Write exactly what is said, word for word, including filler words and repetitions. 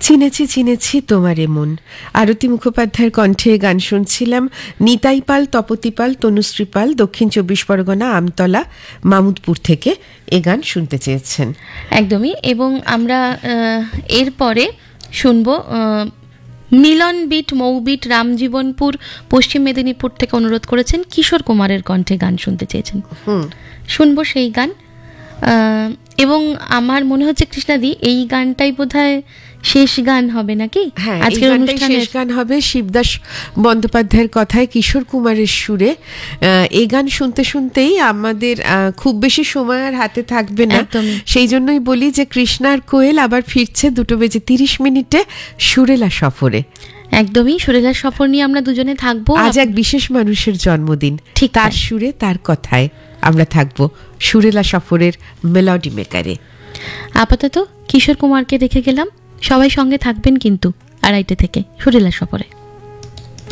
চিনেছি চিনেছি তোমার এমন। আরতি মুখোপাধ্যায়ের কণ্ঠে গান শুনছিলাম। নিতাই পাল, তপতি পাল, তনুশ্রী পাল দক্ষিণ চব্বিশ পরগনা আমতলা মামুদপুর থেকে এ গান শুনতে চেয়েছেন। একদমই। এবং আমরা এরপরে শুনবো মিলন বিট মৌবিট রামজীবনপুর পশ্চিম মেদিনীপুর থেকে অনুরোধ করেছেন, কিশোর কুমারের কণ্ঠে গান শুনতে চেয়েছেন। হুম শুনবো সেই গান। এবং আমার মনে হচ্ছে কৃষ্ণাদি এই গানটাই বোধহয় শেষ গান হবে নাকি? হ্যাঁ, আজকের অনুষ্ঠানের শেষ গান হবে শিবদাস বন্দ্যোপাধ্যায়ের কথায় কিশোর কুমারের সুরে। এই গান শুনতে শুনতেই আমাদের খুব বেশি সময় আর হাতে থাকবে না, সেই জন্যই বলি যে কৃষ্ণার কোয়েল আবার ফিরছে দুটো বেজে তিরিশ মিনিটে সুরেলা সফরে। একদমই, সুরেলা সফর নিয়ে আমরা দুজনে থাকবো। আজ এক বিশেষ মানুষের জন্মদিন, ঠিক তার সুরে তার কথায় আমরা থাকবো সুরেলা সফরের মেলোডি মেকারে। আপাতত কিশোর কুমারকে রেখে গেলাম, সবাই সঙ্গে থাকবেন কিন্তু আড়াইটে থেকে সুরেলা সফরে।